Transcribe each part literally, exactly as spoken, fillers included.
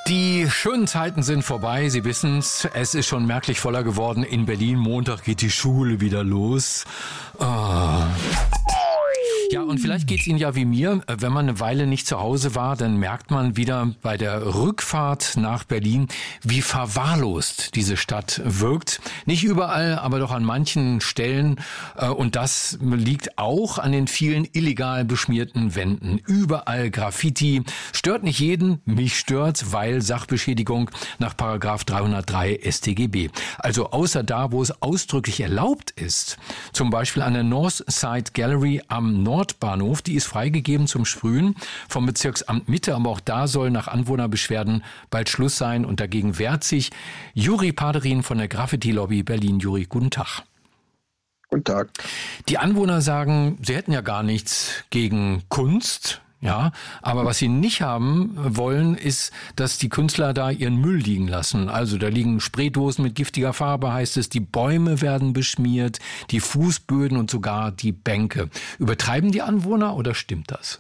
Die schönen Zeiten sind vorbei, Sie wissen's. Es ist schon merklich voller geworden in Berlin. Montag geht die Schule wieder los. Oh. Ja, und vielleicht geht's Ihnen ja wie mir. Wenn man eine Weile nicht zu Hause war, dann merkt man wieder bei der Rückfahrt nach Berlin, wie verwahrlost diese Stadt wirkt. Nicht überall, aber doch an manchen Stellen. Und das liegt auch an den vielen illegal beschmierten Wänden. Überall Graffiti. Stört nicht jeden. Mich stört's, weil Sachbeschädigung nach Paragraph dreihundertdrei S t G B. Also außer da, wo es ausdrücklich erlaubt ist. Zum Beispiel an der North Side Gallery am Nordbahnhof, die ist freigegeben zum Sprühen vom Bezirksamt Mitte, aber auch da soll nach Anwohnerbeschwerden bald Schluss sein und dagegen wehrt sich Juri Paderin von der Graffiti-Lobby Berlin. Juri, guten Tag. Guten Tag. Die Anwohner sagen, sie hätten ja gar nichts gegen Kunst. Ja, aber was sie nicht haben wollen, ist, dass die Künstler da ihren Müll liegen lassen. Also da liegen Spraydosen mit giftiger Farbe, heißt es, die Bäume werden beschmiert, die Fußböden und sogar die Bänke. Übertreiben die Anwohner oder stimmt das?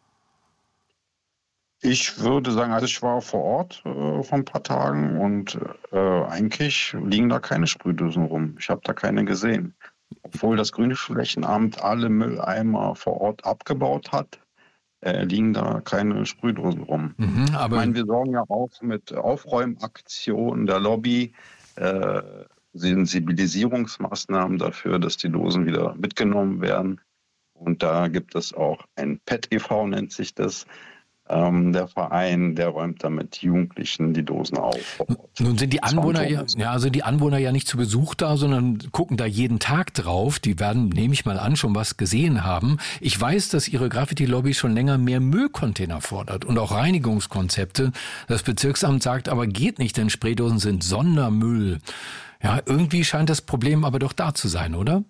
Ich würde sagen, also ich war vor Ort äh, vor ein paar Tagen und äh, eigentlich liegen da keine Sprühdosen rum. Ich habe da keine gesehen. Obwohl das Grünflächenamt alle Mülleimer vor Ort abgebaut hat, Äh, liegen da keine Sprühdosen rum. Mhm, aber ich meine, wir sorgen ja auch mit Aufräumaktionen der Lobby, äh, Sensibilisierungsmaßnahmen dafür, dass die Dosen wieder mitgenommen werden. Und da gibt es auch ein P E T e V, nennt sich das. Ähm, der Verein, der räumt damit Jugendlichen die Dosen auf. Nun sind die Anwohner ja, ja, also die Anwohner ja nicht zu Besuch da, sondern gucken da jeden Tag drauf. Die werden, nehme ich mal an, schon was gesehen haben. Ich weiß, dass Ihre Graffiti-Lobby schon länger mehr Müllcontainer fordert und auch Reinigungskonzepte. Das Bezirksamt sagt aber, geht nicht, denn Spraydosen sind Sondermüll. Ja, irgendwie scheint das Problem aber doch da zu sein, oder?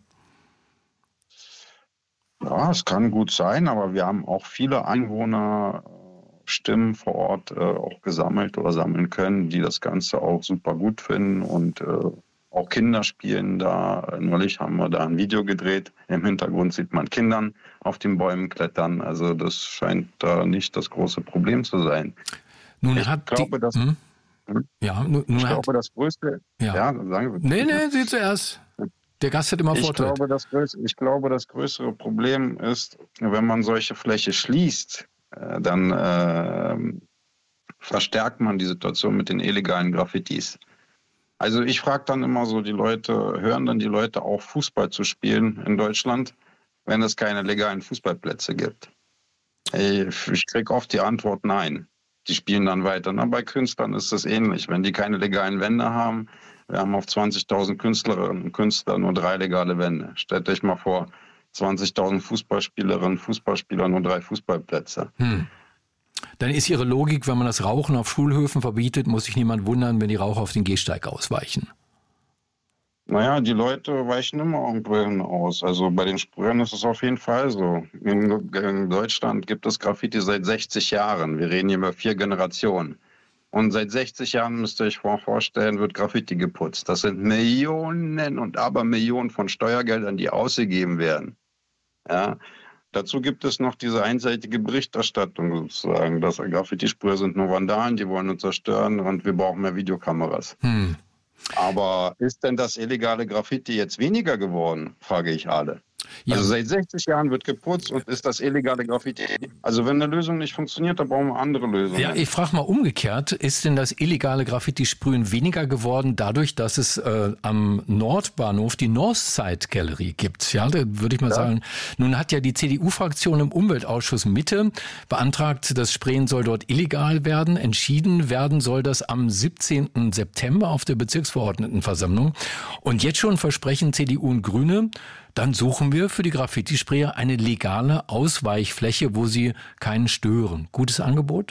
Ja, es kann gut sein, aber wir haben auch viele Einwohner Stimmen vor Ort äh, auch gesammelt oder sammeln können, die das Ganze auch super gut finden und äh, auch Kinder spielen da. Neulich haben wir da ein Video gedreht. Im Hintergrund sieht man Kindern auf den Bäumen klettern. Also das scheint da nicht das große Problem zu sein. Nun ich hat glaube, die, dass, hm? ja, nun, nun ich hat, glaube, das größte... Ja, ja sagen wir. Nee, nee, Sie zuerst. Der Gast hat immer ich Vortritt. Glaube, das größere, ich glaube, das größere Problem ist, wenn man solche Fläche schließt, dann äh, verstärkt man die Situation mit den illegalen Graffitis. Also ich frage dann immer so die Leute, hören dann die Leute auch Fußball zu spielen in Deutschland, wenn es keine legalen Fußballplätze gibt? Ich, ich kriege oft die Antwort nein. Die spielen dann weiter. Na, bei Künstlern ist es ähnlich. Wenn die keine legalen Wände haben, wir haben auf zwanzigtausend Künstlerinnen und Künstler nur drei legale Wände. Stellt euch mal vor, zwanzigtausend Fußballspielerinnen, Fußballspieler, nur drei Fußballplätze. Hm. Dann ist Ihre Logik, wenn man das Rauchen auf Schulhöfen verbietet, muss sich niemand wundern, wenn die Raucher auf den Gehsteig ausweichen. Naja, die Leute weichen immer irgendwohin aus. Also bei den Sprühern ist es auf jeden Fall so. In, in Deutschland gibt es Graffiti seit sechzig Jahren. Wir reden hier über vier Generationen. Und seit sechzig Jahren, müsst ihr euch vorstellen, wird Graffiti geputzt. Das sind Millionen und Abermillionen von Steuergeldern, die ausgegeben werden. Ja. Dazu gibt es noch diese einseitige Berichterstattung sozusagen, dass Graffiti-Sprüher sind nur Vandalen, die wollen uns zerstören und wir brauchen mehr Videokameras. Hm. Aber ist denn das illegale Graffiti jetzt weniger geworden, frage ich alle. Ja. Also seit sechzig Jahren wird geputzt und ist das illegale Graffiti. Also wenn eine Lösung nicht funktioniert, dann brauchen wir andere Lösungen. Ja, ich frage mal umgekehrt, ist denn das illegale Graffiti-Sprühen weniger geworden dadurch, dass es äh, am Nordbahnhof die Northside Gallery gibt? Ja, da würde ich mal ja. sagen, nun hat ja die C D U-Fraktion im Umweltausschuss Mitte beantragt, das Sprayen soll dort illegal werden. Entschieden werden soll das am siebzehnten September auf der Bezirksverordnetenversammlung. Und jetzt schon versprechen C D U und Grüne, dann suchen wir für die Graffiti-Sprayer eine legale Ausweichfläche, wo sie keinen stören. Gutes Angebot?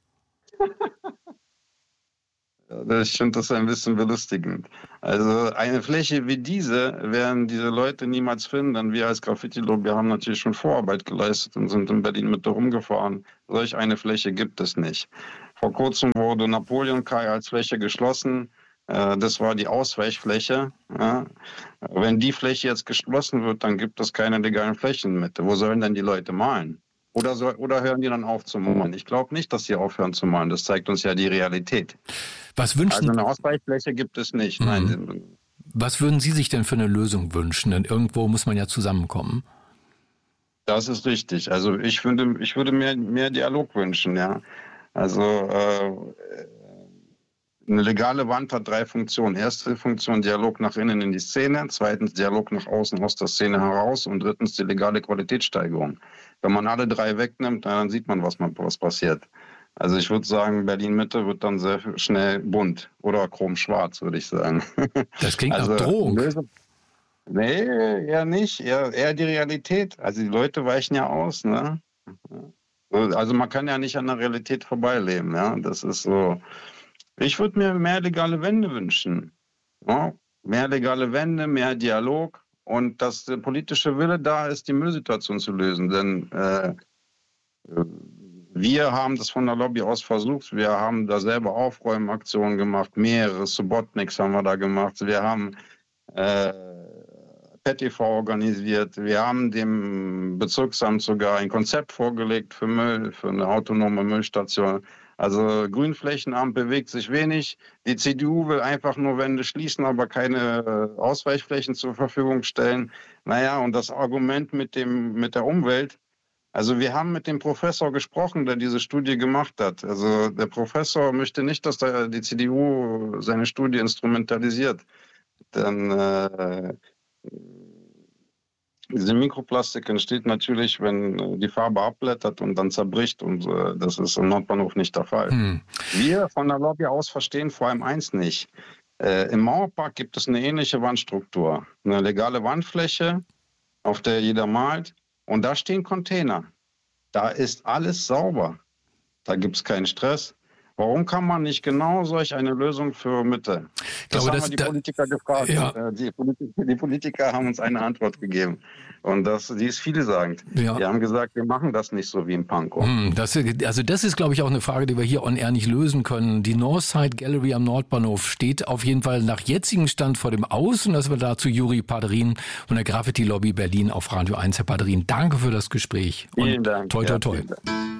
Ich finde das ein bisschen belustigend. Also eine Fläche wie diese werden diese Leute niemals finden, denn wir als Graffiti-Lobby haben natürlich schon Vorarbeit geleistet und sind in Berlin mit rumgefahren. Solch eine Fläche gibt es nicht. Vor kurzem wurde Napoleon-Kai als Fläche geschlossen. Das war die Ausweichfläche. Ja. Wenn die Fläche jetzt geschlossen wird, dann gibt es keine legalen Flächen mehr. Wo sollen denn die Leute malen? Oder, so, oder hören die dann auf zu malen? Ich glaube nicht, dass sie aufhören zu malen. Das zeigt uns ja die Realität. Was wünschen? Also eine Ausweichfläche gibt es nicht. Mhm. Nein. Was würden Sie sich denn für eine Lösung wünschen? Denn irgendwo muss man ja zusammenkommen. Das ist richtig. Also ich würde, ich würde mehr, mehr Dialog wünschen, ja. Also äh, eine legale Wand hat drei Funktionen. Erste Funktion, Dialog nach innen in die Szene. Zweitens, Dialog nach außen aus der Szene heraus. Und drittens, die legale Qualitätssteigerung. Wenn man alle drei wegnimmt, dann sieht man, was, man, was passiert. Also ich würde sagen, Berlin-Mitte wird dann sehr schnell bunt oder chromschwarz, würde ich sagen. Das klingt also, nach Drohung. Lösung, nee, eher nicht. Eher, eher die Realität. Also die Leute weichen ja aus. Ne? Also man kann ja nicht an der Realität vorbeileben. Ja? Das ist so... Ich würde mir mehr legale Wände wünschen. Ja, mehr legale Wände, mehr Dialog und dass der politische Wille da ist, die Müllsituation zu lösen. Denn äh, wir haben das von der Lobby aus versucht. Wir haben da selber Aufräumaktionen gemacht. Mehrere Subotniks haben wir da gemacht. Wir haben äh, P E T V organisiert. Wir haben dem Bezirksamt sogar ein Konzept vorgelegt für Müll, für eine autonome Müllstation. Also Grünflächenamt bewegt sich wenig. Die C D U will einfach nur Wände schließen, aber keine Ausweichflächen zur Verfügung stellen. Naja, und das Argument mit dem, mit der Umwelt. Also wir haben mit dem Professor gesprochen, der diese Studie gemacht hat. Also der Professor möchte nicht, dass der, die C D U seine Studie instrumentalisiert. Denn äh, diese Mikroplastik entsteht natürlich, wenn die Farbe abblättert und dann zerbricht. Und äh, das ist im Nordbahnhof nicht der Fall. Hm. Wir von der Lobby aus verstehen vor allem eins nicht. Äh, Im Mauerpark gibt es eine ähnliche Wandstruktur. Eine legale Wandfläche, auf der jeder malt. Und da stehen Container. Da ist alles sauber. Da gibt es keinen Stress. Warum kann man nicht genau solch eine Lösung für Mitte? Das glaube, haben das, wir die da, Politiker gefragt. Ja. Die, Politiker, die Politiker haben uns eine Antwort gegeben. Und das, die ist vielsagend. Ja. Die haben gesagt, wir machen das nicht so wie in Pankow. Hm, das, also das ist, glaube ich, auch eine Frage, die wir hier on air nicht lösen können. Die Northside Gallery am Nordbahnhof steht auf jeden Fall nach jetzigem Stand vor dem Aus. Und das war dazu Juri Paderin von der Graffiti Lobby Berlin auf Radio eins. Herr Paderin, danke für das Gespräch. Vielen Dank. Toi, toi, toi. Ja,